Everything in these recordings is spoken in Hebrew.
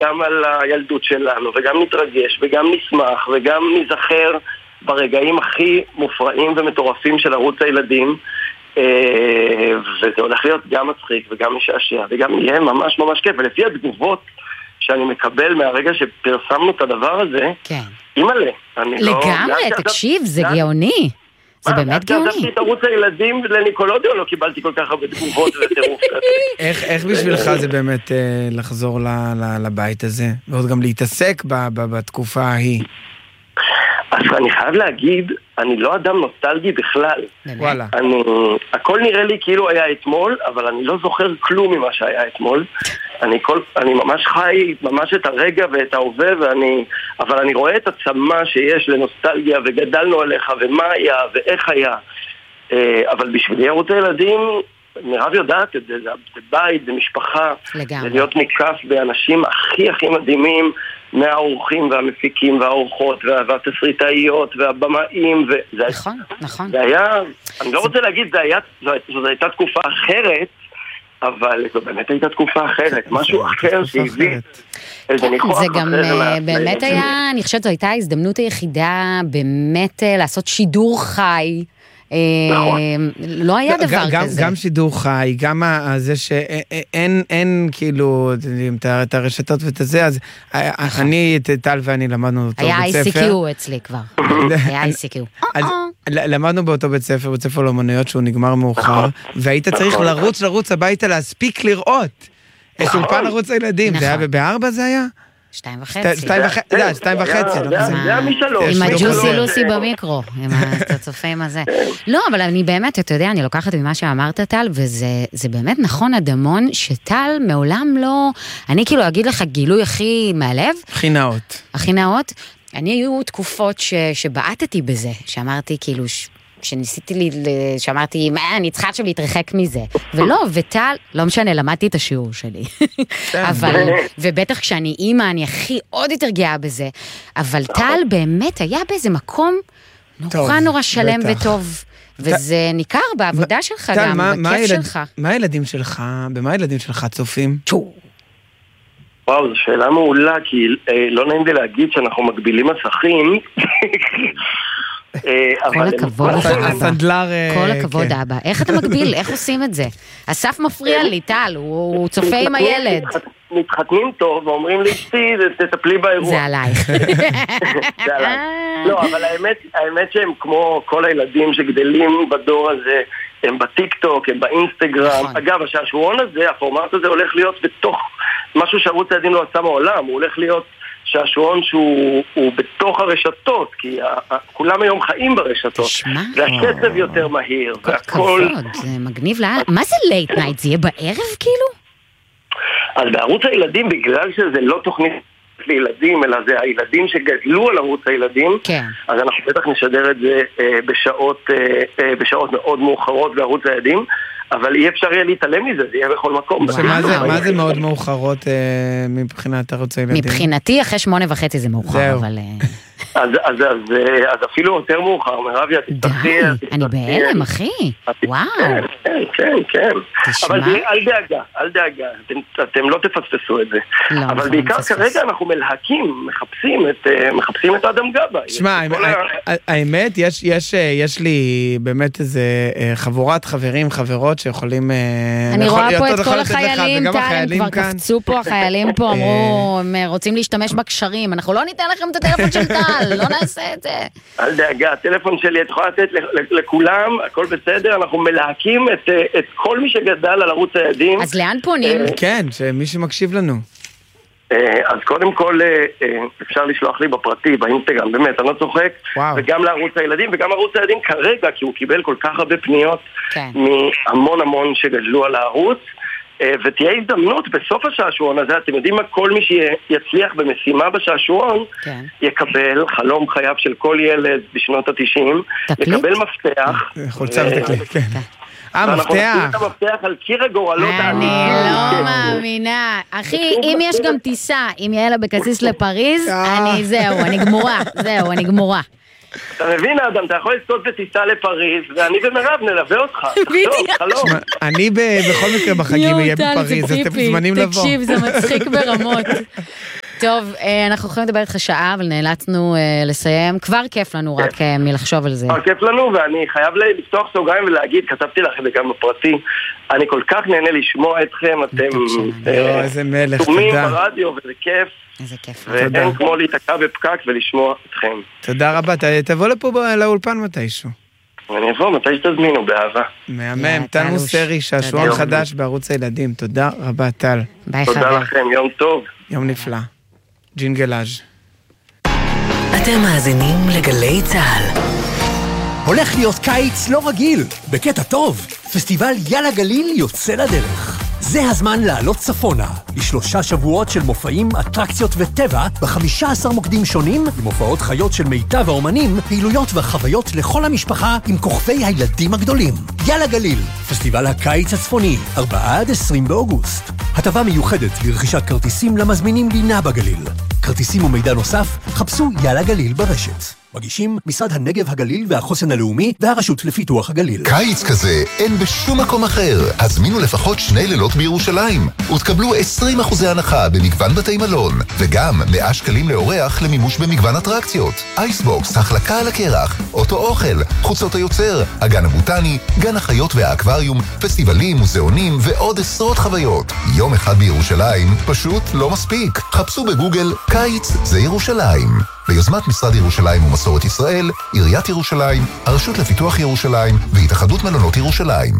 גם על הילדות שלנו, וגם נתרגש, וגם נשמח, וגם נזכר ברגעים הכי מופרעים ומטורפים של ערוץ הילדים, וזה הולך להיות גם מצחיק וגם משעשע, וגם יהיה ממש ממש כיף. ולפי התגובות שאני מקבל מהרגע שפרסמנו את הדבר הזה, כן. אימא'לה, לגמרי, תקשיב, זה גאוני. זה באמת גאוני. עזבתי את ערוץ הילדים לניקולודיו, לא קיבלתי כל כך הרבה תגובות וטירוף. איך בשבילך זה באמת לחזור לבית הזה? ועוד גם להתעסק בתקופה ההיא? אז אני חייב להגיד, אני לא אדם נוסטלגי בכלל. וואלה. הכל נראה לי כאילו היה אתמול, אבל אני לא זוכר כלום ממה שהיה אתמול. אני ממש חי, ממש את הרגע ואת ההווה, אבל אני רואה את הצמה שיש לנוסטלגיה, וגדלנו עליך, ומה היה, ואיך היה. אבל בשבילי ערוץ הילדים, מירב יודעת את זה, זה בית, זה משפחה. לגמרי. זה להיות מוקף באנשים הכי הכי מדהימים, מהאורחים והמפיקים והאורחות והתסריטאיות והבמאים. נכון, נכון. זה היה, אני לא רוצה להגיד, זו הייתה תקופה אחרת, אבל זו באמת הייתה תקופה אחרת, משהו אחר שהביא איזה ניחוח אחר. זה גם באמת היה, אני חושבת זו הייתה ההזדמנות היחידה באמת לעשות שידור חי. לא היה דבר כזה. גם שידור חי, גם זה שאין כאילו את הרשתות ואת זה, אז אני, טל ואני למדנו אותו בית ספר. היה ICQ אצלי כבר. היה ICQ. למדנו באותו בית ספר לאמנויות שהוא נגמר מאוחר, והיית צריך לרוץ הביתה להספיק לראות את אולפן ערוץ הילדים. זה היה ב4 זה היה? 2.5. 2.5. זה היה משלוש. עם הג'וסי לוסי במיקרו, עם הצופים הזה. לא, אבל אני באמת, אתה יודע, אני לוקחת ממה שאמרת, טל, וזה באמת נכון הדמון, שטל מעולם לא, אני כאילו אגיד לך גילוי הכי מהלב. הכי נאות. אני היו תקופות שבעטתי בזה, שאמרתי כאילו, שאמרתי, אני צריכה עכשיו להתרחק מזה. ולא, וטל, לא משנה, למדתי את השיעור שלי. אבל, ובטח כשאני אימא, אני הכי עוד יותר גאה בזה. אבל טל באמת היה באיזה מקום נורא שלם וטוב. וזה ניכר בעבודה שלך גם, בכיף שלך. מה הילדים שלך, במה הילדים שלך צופים? וואו, זו שאלה מעולה, כי לא נעים לי להגיד שאנחנו מגבילים מסכים. כל הכבוד הסנדלר, כל הכבוד אבא, איך אתה מגביל? איך עושים את זה? אסף מפריע לי, טל, הוא צופה עם הילד. מתחתנים טוב ואומרים לי, תטפלי באירוע. זה עלייך. לא, אבל האמת שהם כמו כל הילדים שגדלים בדור הזה, הם בטיק טוק, הם באינסטגרם. אגב, השעשועון הזה, הפורמט הזה הולך להיות בתוך משהו שערוץ הילדים לא עשה מעולם, הוא הולך להיות שעשועון שהוא בתוך הרשתות, כי כולם היום חיים ברשתות, והקצב יותר מהיר, והכל... זה מגניב לאללה. מה זה לייט נייט? זה יהיה בערב כאילו? אז בערוץ הילדים, בגלל שזה לא תוכנית לילדים, אלא זה הילדים שגדלו על ערוץ הילדים, אז אנחנו בטח נשדר את זה בשעות מאוד מאוחרות בערוץ הילדים, אבל אי אפשר יהיה להתעלם מזה, זה יהיה בכל מקום. מה זה מאוד מאוחרות מבחינת ערוץ הילדים? מבחינתי אחרי 8:30 זה מאוחר, אבל... אז אפילו יותר מאוחר, מרביה, תתפחי. אני בהלם, אחי. וואו. כן. אבל אל דאגה, אתם לא תפספסו את זה. אבל בעיקר כרגע אנחנו מלהקים, מחפשים את אדם גבה. שמע, האמת, יש לי באמת איזה חבורת חברים, חברות שיכולים... אני רואה פה את כל החיילים, הם כבר קפצו פה, החיילים פה אמרו, הם רוצים להשתמש בקשרים, אנחנו לא ניתן לכם את הטלפון של טל, לא נעשה את זה. אל דאגה, הטלפון שלי, את יכולה לתת לכולם, הכל בסדר, אנחנו מלהקים את כל מי שגדל על ערוץ הילדים. אז לאן פונים? כן, שמי שמקשיב לנו. אז קודם כל אפשר לשלוח לי בפרטי, באינסטגרם, באמת, אני לא צוחק, וגם לערוץ הילדים, וגם ערוץ הילדים כרגע, כי הוא קיבל כל כך הרבה פניות מהמון שגדלו על הערוץ, ותהיה הזדמנות בסוף השעשועון הזה, אתם יודעים מה, כל מי שיצליח במשימה בשעשועון, יקבל חלום חייו של כל ילד בשנות ה-90, יקבל מפתח. חולצה ותקליט, כן. ואנחנו נשים את המפתח על קיר הגורלות. אני לא מאמינה. אחי, אם יש גם טיסה עם יעל אבקסיס לפריז, אני גמורה. אתה מבין, אדם, אתה יכול לזכות בטיסה לפריז, ואני ומרב נלווה אותך. תחשוב, חלום. אני בכל מקרה בחגים אהיה בפריז, אז אתם מוזמנים לבוא. תקשיב, זה מצחיק ברמות. טוב, אנחנו יכולים לדבר איתך שעה, אבל נאלצנו לסיים. כבר כיף לנו רק מלחשוב על זה. כבר כיף לנו, ואני חייב לפתוח סוגריים ולהגיד, כתבתי לכם גם בפרטי, אני כל כך נהנה לשמוע אתכם, אתם איזה מלך, תורמים ברדיו, וזה כיף. איזה כיף. ואין כמו להיתקע בפקק ולשמוע אתכם. תודה רבה, תבוא לפה לאולפן מתישהו. אני אבוא, מתי שתזמינו, באהבה. מהמם, טל מוסרי, שעשועון חדש בערוץ הילדים. תודה רבה, טל. ביי חבר. תודה לכם, יום טוב. יום נפלא. ג'ינגלאז'. אתם מאזינים לגלי צהל. הולך להיות קיץ לא רגיל, בקטע טוב. פסטיבל יאללה גליל יוצא לדרך. זה הזמן לעלות צפונה, ל3 שבועות של מופעים, אטרקציות וטבע, ב15 מוקדים שונים, עם הופעות חיות של מיטב האומנים, פעילויות וחוויות לכל המשפחה עם כוכבי הילדים הגדולים. יאללה גליל, פסטיבל הקיץ הצפוני, 4-20 באוגוסט. הטבה מיוחדת לרכישת כרטיסים למזמינים לינה בגליל. כרטיסים ומידע נוסף, חפשו יאללה גליל ברשת. מגישים משרד הנגב הגליל והחוסן הלאומי והרשות לפיתוח הגליל. קיץ כזה אין בשום מקום אחר. הזמינו לפחות 2 לילות בירושלים ותקבלו 20% הנחה במגוון בתי מלון וגם 100 שקלים לאורח למימוש במגוון אטרקציות. אייסבוקס, החלקה על הקרח, אוטו אוכל, חוצות היוצר, הגן הבוטני, גן החיות והאקווריום, פסטיבלים, מוזיאונים ועוד עשרות חוויות. יום אחד בירושלים פשוט לא מספיק. חפשו בגוגל קיץ זה ירושלים. ביוזמת משרד ירושלים ומסורת ישראל, עיריית ירושלים, הרשות לפיתוח ירושלים והתאחדות מלונות ירושלים.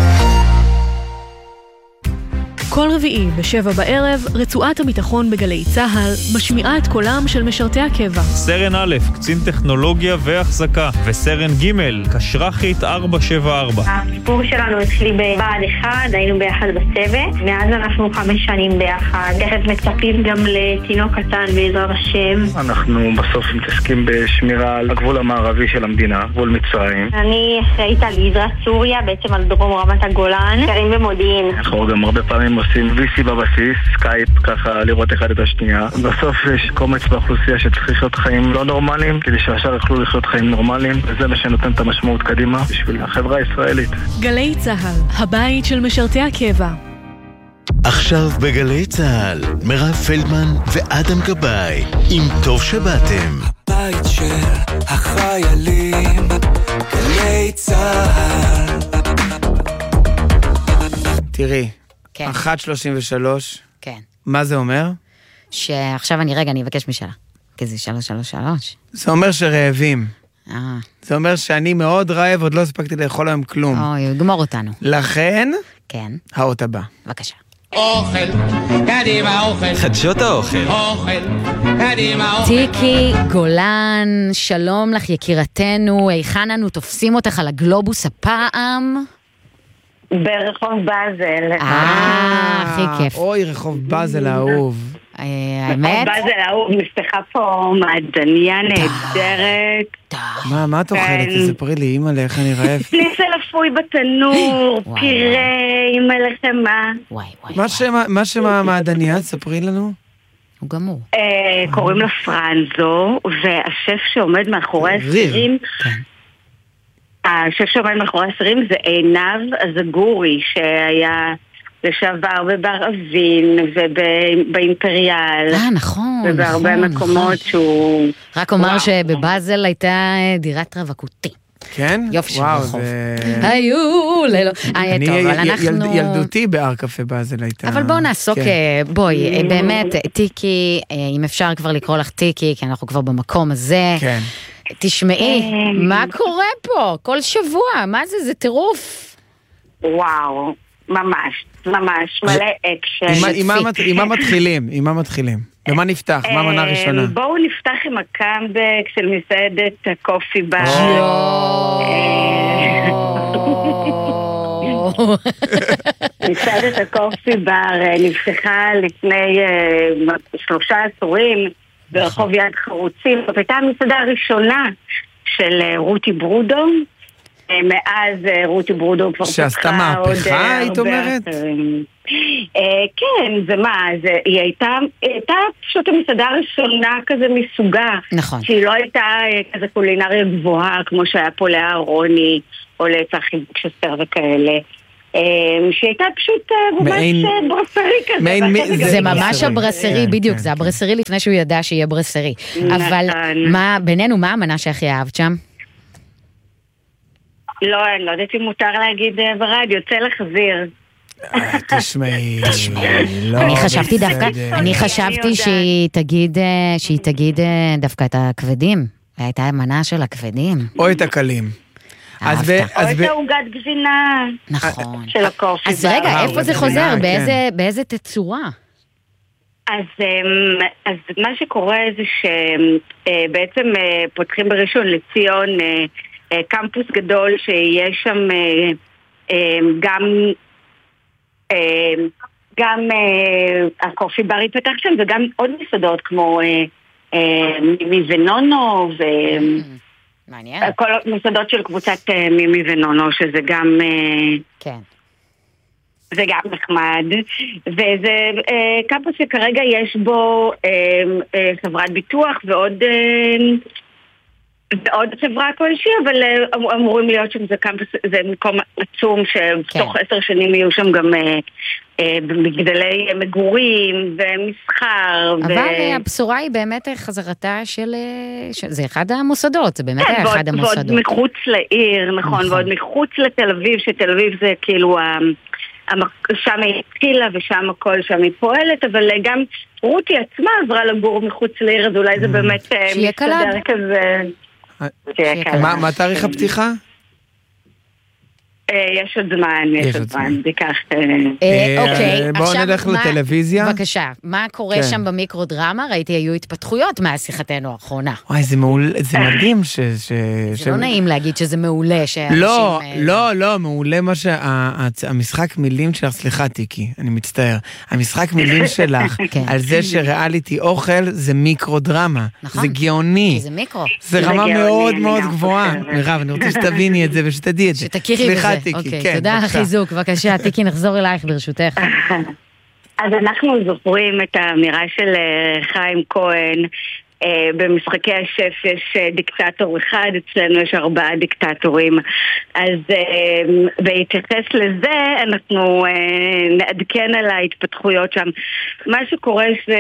כל רביעי ב7 בערב, רצועת הביטחון בגלי צהל משמיעה את קולם של משרתי הקבע. סרן א', קצין טכנולוגיה והחזקה, וסרן ג', קשרחית 474. הסיפור שלנו התחיל בבה"ד 1, היינו ביחד בצוות, מאז אנחנו 5 שנים ביחד. תכף מצפים גם לתינוק קטן בעזרת השם. אנחנו בסוף מתעסקים בשמירה על הגבול המערבי של המדינה, גבול מצרים. אני אחראית על גזרת סוריה, בעצם על דרום רמת הגולן, גרים במודיעין. אנחנו גם הרבה פעמים עושים VC בבסיס, סקייפ, ככה לראות אחד את השנייה. בסוף יש קומץ באוכלוסייה שצריך לחיות חיים לא נורמליים, כדי שהשאר יוכלו לחיות חיים נורמליים, וזה מה שנותן את המשמעות קדימה בשביל החברה הישראלית. גלי צהל, הבית של משרתי הקבע. עכשיו בגלי צהל, מירב פלדמן ואדם גבאי, עם טוב שבאתם. הבית של החיילים, גלי צהל. תראי, כן. 1:33. כן. מה זה אומר? שעכשיו אני אבקש משאלה. כי זה 333. זה אומר שרעבים. זה אומר שאני מאוד רעב, עוד לא הספקתי לאכול היום כלום. אוי, גמור אותנו. לכן, כן. האות הבא. בבקשה. אוכל, קדימה אוכל. חדשות האוכל. אוכל, קדימה אוכל. טיקי גולן, שלום לך יקירתנו, היכן אנו תופסים אותך על הגלובוס הפעם? ברחוב בזל. הכי כיף. אוי, רחוב בזל האהוב. האמת? רחוב בזל האהוב, נפתחה פה מעדניה נהדרת. מה את אוכלת? תספרי לי, אימא, איך אני רעב. פליסל אפוי בתנור, פירה עם לחמה. מה שם המעדניה? תספרי לנו. הוא גמור. קוראים לה פרנזו, והשף שעומד מאחורי הסירים... השף שעומד מאחורי הסירים זה עינב הזגורי, שהיה לשעבר בבר אבין ובאימפריאל. נכון. ובהרבה מקומות שהוא... רק אומר שבבאזל הייתה דירת רווקותי. כן? יופי של רחוב. היו לילות. אני ילדותי באר קפה באזל הייתה. אבל בואו נעסוק, בואי, באמת, טיקי, אם אפשר כבר לקרוא לך טיקי, כי אנחנו כבר במקום הזה. כן. תשמעי, מה קורה פה? כל שבוע, מה זה? זה טירוף. וואו, ממש, מלא אקשן. עם מה מתחילים? ומה נפתח? מה המנה הראשונה? בואו נפתח עם הקאמבק של מסעדת הקופי בר. מסעדת הקופי בר נפתחה לפני 3 עשורים ברחוב יד חרוצים. זאת הייתה המסעדה הראשונה של רותי ברודו. מאז רותי ברודו כבר שעשתה מהפכה, היית אומרת? כן, זה מה, היא הייתה פשוט המסעדה הראשונה כזה מסוגה. נכון. שהיא לא הייתה כזה קולינריה גבוהה, כמו שהיה פה לאהרוני, או לצחי בוקשסטר וכאלה. שהיא הייתה פשוט ממש ברסרי כזה. זה ממש הברסרי, בדיוק, זה הברסרי לפני שהוא ידע שיהיה ברסרי. אבל בינינו, מה המנה שהכי אהבת שם? לא, אני לא יודעת אם מותר להגיד ברדיו, צלע חזיר. תשמעי, לא. אני חשבתי שהיא תגיד דווקא את הכבדים. הייתה המנה של הכבדים. או את הקלים. או את העוגת גבינה. נכון. של הקופי. אז רגע, איפה זה חוזר? באיזה תצורה? אז מה שקורה זה שבעצם פותחים בראשון לציון קמפוס גדול שיש שם גם הקופי בר התפתח שם וגם עוד מסעדות כמו מימי ונונו מעניין. כל מסעדות של קבוצת מימי ונונו שזה גם כן. זה גם נחמד, וזה קמפוס שכרגע יש בו חברת ביטוח ועוד חברה כלשהי, אבל אמורים להיות שם זה קמפוס, זה מקום עצום שבתוך 10 שנים יהיו שם גם מגדלי מגורים ומסחר. אבל הבשורה היא באמת חזרתה של... זה אחד המוסדות, זה באמת היה אחד המוסדות. ועוד מחוץ לעיר, נכון, ועוד מחוץ לתל אביב, שתל אביב זה כאילו... שם היא התחילה ושם הכל שם היא פועלת, אבל גם רותי עצמה עברה לגור מחוץ לעיר, אז אולי זה באמת מסתדר כזה. מה תאריך הפתיחה? יש עוד זמן, ביקח. אוקיי, בואו נלך לטלוויזיה. בבקשה, מה קורה שם במיקרודרמה? ראיתי, היו התפתחויות מהשיחתנו האחרונה. וואי, זה מדהים זה לא נעים להגיד שזה מעולה. לא, מעולה מה שהמשחק מילים שלך, סליחה טיקי, אני מצטער, המשחק מילים שלך על זה שריאליטי אוכל זה מיקרודרמה, זה גאוני. זה מיקרו. זה רמה מאוד מאוד גבוהה. מירב, אני רוצה שתביני את זה ושתדעי את זה. שתכירי בזה. אוקיי, תודה, חיזוק. בבקשה, טיקי, נחזור אלייך ברשותך. אז אנחנו זוכרים את האמירה של חיים כהן, במשחקי השף יש דיקטטור אחד, אצלנו יש 4 דיקטטורים. אז בהתייחס לזה, אנחנו נעדכן על ההתפתחויות שם. מה שקורה זה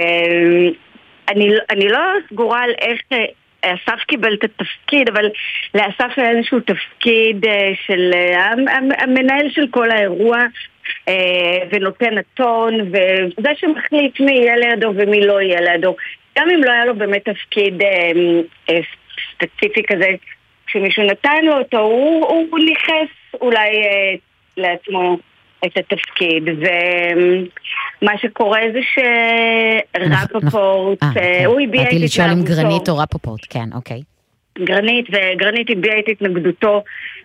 שאני לא סגורה על איך... אסף קיבל את התפקיד, אבל לאסף היה איזשהו תפקיד של המנהל של כל האירוע ונותן הטון, וזה שמחליט מי יהיה לידו ומי לא יהיה לידו. גם אם לא היה לו באמת תפקיד ספציפי כזה, כשמישהו נתן לו אותו, הוא ניחס אולי לעצמו את התפקיד. ומה שקורה זה שרפפורט, הוא הביע את התנגדותו. באתי לשאול עם גרנית או רפפורט, כן, אוקיי. גרנית הביע את התנגדותו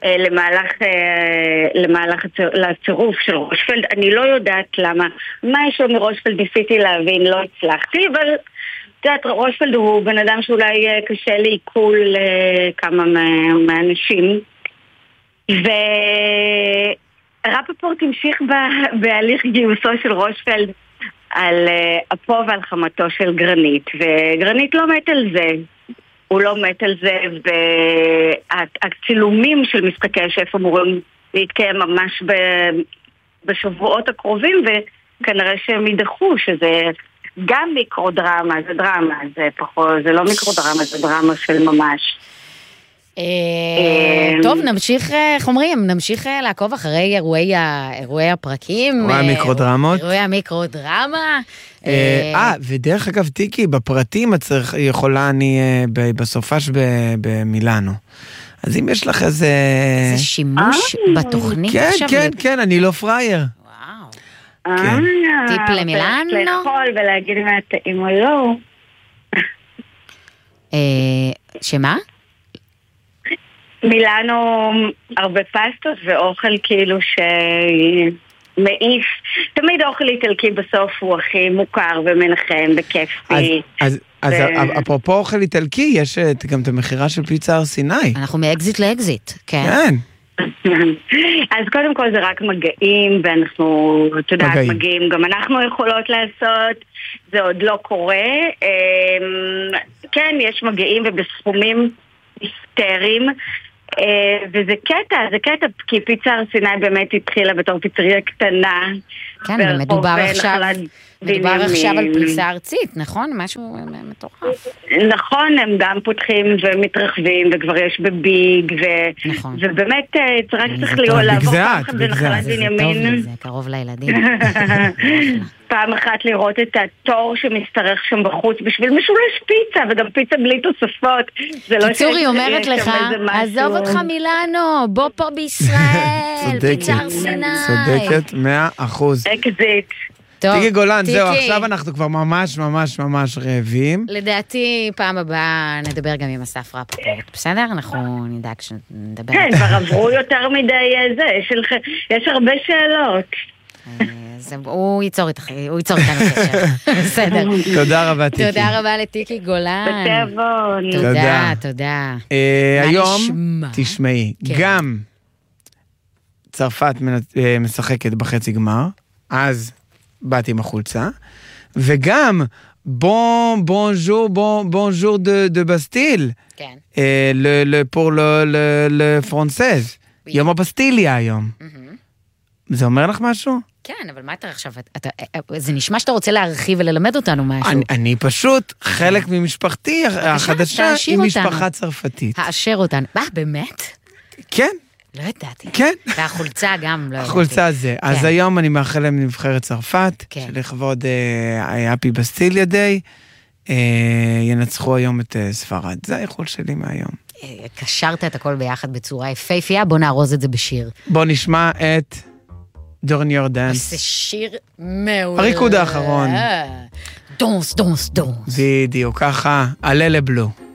למהלך לצירוף של רושפלד. אני לא יודעת למה. מה יש לו מרושפלד ניסיתי להבין, לא הצלחתי, אבל יודעת, רושפלד הוא בן אדם שאולי קשה לעיכול כמה מהאנשים. רפפורט המשיך בהליך גיוסו של רושפלד על אפו ועל חמתו של גרנית, וגרנית לא מת על זה. הוא לא מת על זה, והצילומים של משחקי השף אמורים להתקיים ממש בשבועות הקרובים, וכנראה שהם ידחו, שזה גם מיקרודרמה, זה דרמה, זה לא מיקרודרמה, זה דרמה של ממש. טוב, נמשיך, איך אומרים, נמשיך לעקוב אחרי אירועי הפרקים. אירועי המיקרודרמות. אירועי המיקרודרמה. ודרך אגב, טיקי, בפרטים יכולה אני בסופש במילאנו. אז אם יש לך איזה... איזה שימוש בתוכנית עכשיו? כן, אני לא פרייר. וואו. טיפ למילאנו? לאכול ולהגיד מה טעים או לא. שמה? מילאנו הרבה פסטות ואוכל כאילו שמעיף. תמיד אוכל איטלקי בסוף הוא הכי מוכר ומנחם וכיפי. אז אפרופו אוכל איטלקי, יש גם את המחירה של פיצה הר סיני. אנחנו מאקזיט לאקזיט, כן. אז קודם כל זה רק מגעים, ואנחנו, אתה יודעת, מגעים, גם אנחנו יכולות לעשות, זה עוד לא קורה. כן, יש מגעים ובסכומים היסטריים, וזה קטע, כי פיצה הר סיני באמת התחילה בתור פיצריה קטנה. כן, מדובר עכשיו על פריסה ארצית, נכון? משהו מטורף. נכון, הם גם פותחים ומתרחבים, וכבר יש בביג, ובאמת צריך לעבור פעם אחת בנחלת בנימין. זה קרוב לילדים. פעם אחת לראות את התור שמשתרך שם בחוץ בשביל משולש פיצה, וגם פיצה בלי תוספות. קיצור, היא אומרת לך, עזוב אותך מילאנו, בוא פה בישראל, פיצה הר סיני. צודקת 100%. אקזיט. תיקי גולן, זהו, עכשיו אנחנו כבר ממש רעבים. לדעתי, פעם הבאה נדבר גם עם אסף רפפורט, בסדר? אנחנו נדאג שנדבר. כן, כבר עברו יותר מדי זה, יש הרבה שאלות. הוא ייצור איתנו קשר. בסדר. תודה רבה, טיקי. תודה רבה לתיקי גולן. בתיאבון. תודה. היום, תשמעי, גם צרפת משחקת בחצי גמר, אז באתי עם החולצה, וגם בונז'ור דה בסטיל, פור לפרנסז, יום הבסטיליה היום. זה אומר לך משהו? כן, אבל מה אתה עכשיו? זה נשמע שאתה רוצה להרחיב וללמד אותנו משהו. אני פשוט חלק ממשפחתי החדשה עם משפחה צרפתית. האשר אותנו. באמת? כן. לא ידעתי. כן. והחולצה גם לא ידעתי. החולצה זה. אז היום אני מאחל להם נבחרת צרפת, שלכבוד הפי בסטיליה דיי, ינצחו היום את ספרד. זה האיחול שלי מהיום. קשרת את הכל ביחד בצורה יפהפייה, בוא נארוז את זה בשיר. בוא נשמע את דורן יורדנס. זה שיר מעולה. הריקוד האחרון. דונס. בדיוק, ככה, עלה לבלו.